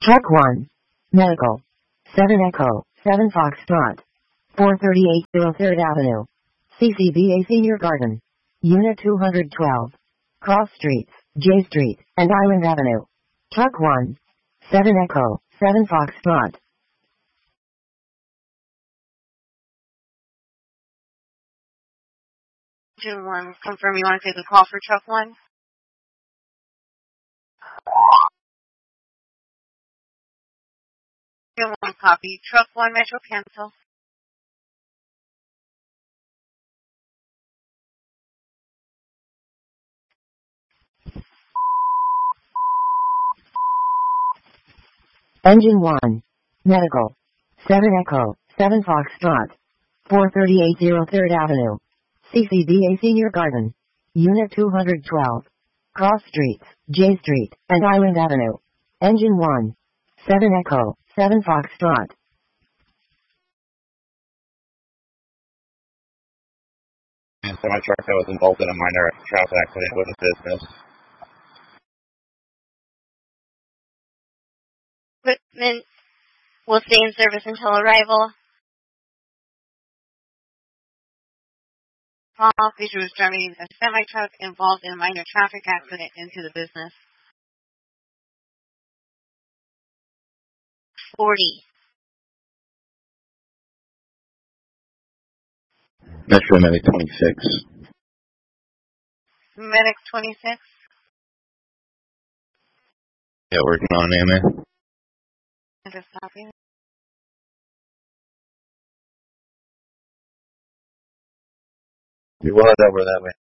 Truck 1. Medical. 7 Echo, 7 Foxtrot. 438 03rd Avenue. CCBA Senior Garden. Unit 212. Cross Streets, J Street, and Island Avenue. Truck 1. 7 Echo, 7 Foxtrot. June 1, confirm you want to take a call for truck 1? June 1 copy. Truck 1, Metro cancel. Engine 1. Medical. 7 Echo, 7 Foxtrot. 438 03rd Avenue. CCBA Senior Garden. Unit 212. Cross Streets, J Street, and Island Avenue. Engine 1. 7 Echo, 7 Foxtrot. And so my truck that was involved in a minor traffic accident with a business. Equipment will stay in service until arrival. Officer was driving a semi-truck involved in a minor traffic accident into the business. 40. Metro Medic 26. Medic 26. Yeah, working on it, man. Just copy. We will head over that way.